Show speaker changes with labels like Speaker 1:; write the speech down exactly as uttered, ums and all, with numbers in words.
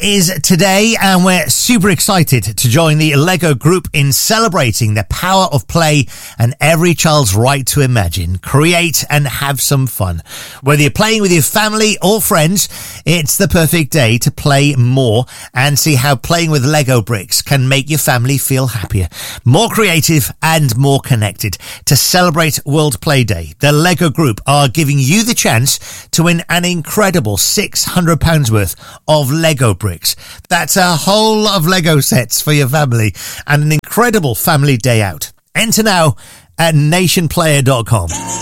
Speaker 1: is today, and we're super excited to join the Lego Group in celebrating the power of play and every child's right to imagine, create and have some fun. Whether you're playing with your family or friends, it's the perfect day to play more and see how playing with Lego bricks can make your family feel happier, more creative and more connected. To celebrate World Play Day, the Lego Group are giving you the chance to win an incredible six hundred pounds worth of Lego bricks. That's a whole lot of Lego sets for your family and an incredible family day out. Enter now at nation player dot com.